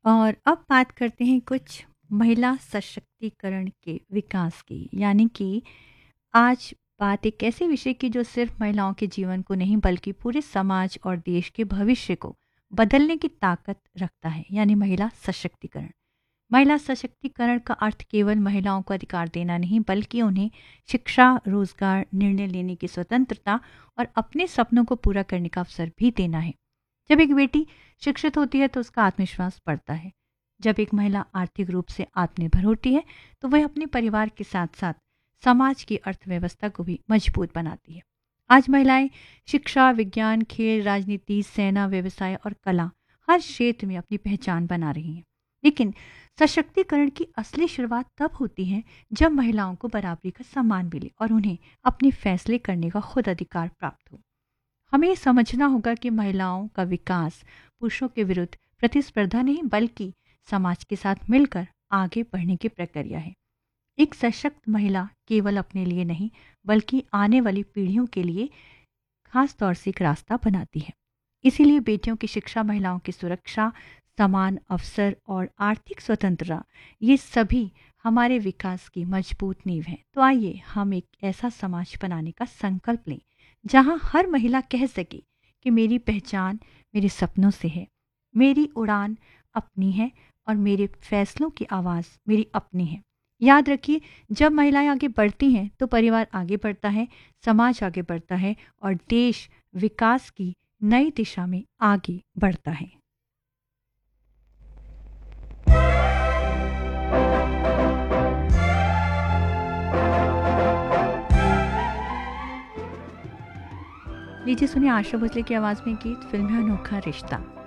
और अब बात करते हैं कुछ महिला सशक्तिकरण के विकास की, यानी कि आज बात एक ऐसे विषय की जो सिर्फ महिलाओं के जीवन को नहीं बल्कि पूरे समाज और देश के भविष्य को बदलने की ताकत रखता है, यानी महिला सशक्तिकरण। महिला सशक्तिकरण का अर्थ केवल महिलाओं को अधिकार देना नहीं बल्कि उन्हें शिक्षा, रोजगार, निर्णय लेने की स्वतंत्रता और अपने सपनों को पूरा करने का अवसर भी देना है। जब एक बेटी शिक्षित होती है तो उसका आत्मविश्वास बढ़ता है। जब एक महिला आर्थिक रूप से आत्मनिर्भर होती है तो वह अपने परिवार के साथ साथ समाज की अर्थव्यवस्था को भी मजबूत बनाती है। आज महिलाएं शिक्षा, विज्ञान, खेल, राजनीति, सेना, व्यवसाय और कला हर क्षेत्र में अपनी पहचान बना रही हैं। लेकिन सशक्तिकरण की असली शुरुआत तब होती है जब महिलाओं को बराबरी का सम्मान मिले और उन्हें अपने फैसले करने का खुद अधिकार प्राप्त हो। हमें ये समझना होगा कि महिलाओं का विकास पुरुषों के विरुद्ध प्रतिस्पर्धा नहीं बल्कि समाज के साथ मिलकर आगे बढ़ने की प्रक्रिया है। एक सशक्त महिला केवल अपने लिए नहीं बल्कि आने वाली पीढ़ियों के लिए खास तौर से एक रास्ता बनाती है। इसीलिए बेटियों की शिक्षा, महिलाओं की सुरक्षा, समान अवसर और आर्थिक स्वतंत्रता, ये सभी हमारे विकास की मजबूत नींव हैं। तो आइए हम एक ऐसा समाज बनाने का संकल्प लें जहां हर महिला कह सके कि मेरी पहचान मेरे सपनों से है, मेरी उड़ान अपनी है और मेरे फैसलों की आवाज़ मेरी अपनी है। याद रखिए, जब महिलाएं आगे बढ़ती हैं तो परिवार आगे बढ़ता है, समाज आगे बढ़ता है और देश विकास की नई दिशा में आगे बढ़ता है। लीजिए सुनिए आशा भोसले की आवाज़ में गीत, फिल्म है अनोखा रिश्ता।